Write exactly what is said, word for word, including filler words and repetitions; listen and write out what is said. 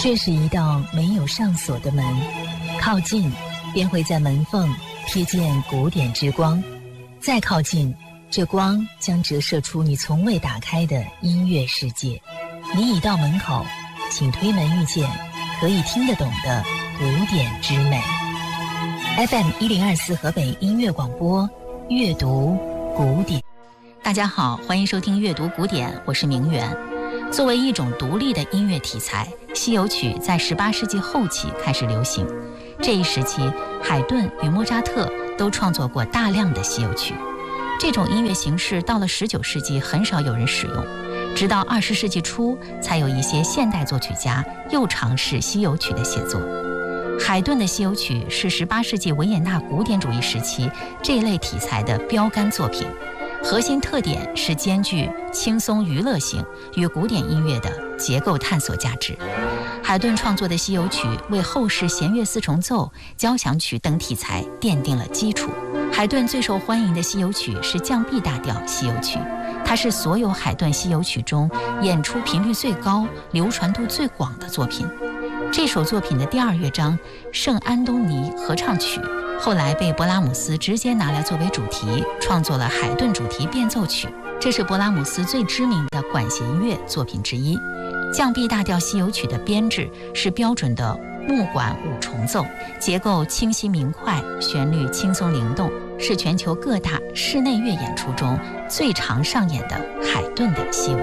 这是一道没有上锁的门，靠近便会在门缝瞥见古典之光，再靠近，这光将折射出你从未打开的音乐世界。你已到门口，请推门遇见可以听得懂的古典之美。 F M 一零二四河北音乐广播，阅读古典。 大家好，欢迎收听阅读古典，我是明媛。作为一种独立的音乐题材，西游曲在十八世纪后期开始流行。这一时期，海顿与莫扎特都创作过大量的西游曲。这种音乐形式到了十九世纪很少有人使用，直到二十世纪初，才有一些现代作曲家又尝试西游曲的写作。海顿的西游曲是十八世纪维也纳古典主义时期这类题材的标杆作品，核心特点是兼具轻松娱乐性与古典音乐的结构探索价值。海顿创作的西游曲为后世弦乐四重奏、交响曲等题材奠定了基础。海顿最受欢迎的西游曲是降 B 大调西游曲，它是所有海顿西游曲中演出频率最高、流传度最广的作品。这首作品的第二乐章《圣安东尼合唱曲》后来被勃拉姆斯直接拿来作为主题，创作了海顿主题变奏曲。这是勃拉姆斯最知名的管弦乐作品之一。降 B 大调西游曲的编制是标准的木管五重奏，结构清晰明快，旋律轻松灵动，是全球各大室内乐演出中最常上演的海顿的西游